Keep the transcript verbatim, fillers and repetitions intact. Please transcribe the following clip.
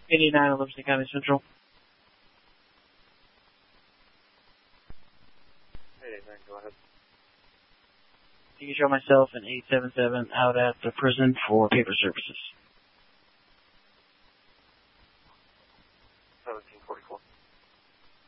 eighty-nine of Livingston County Central. eighty-nine, go ahead. You can show myself in eight seven seven out at the prison for paper services. seventeen forty.